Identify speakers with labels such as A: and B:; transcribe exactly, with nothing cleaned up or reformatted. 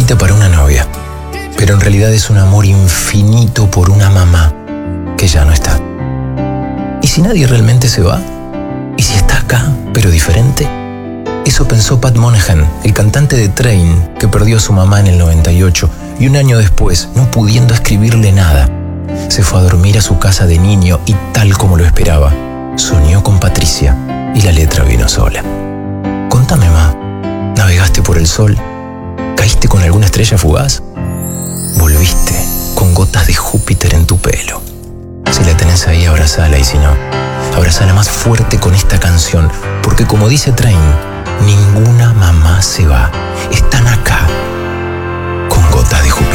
A: infinita para una novia, pero en realidad es un amor infinito por una mamá que ya no está. ¿Y si nadie realmente se va? ¿Y si está acá, pero diferente? Eso pensó Pat Monahan, el cantante de Train, que perdió a su mamá en el noventa y ocho y un año después, no pudiendo escribirle nada, se fue a dormir a su casa de niño y, tal como lo esperaba, soñó con Patricia y la letra vino sola. Contame, ma, ¿navegaste por el sol? ¿Caíste con alguna estrella fugaz? ¿Volviste con gotas de Júpiter en tu pelo? Si la tenés ahí, abrazala, y si no, abrazala más fuerte con esta canción, porque como dice Train, ninguna mamá se va. Están acá con gotas de Júpiter.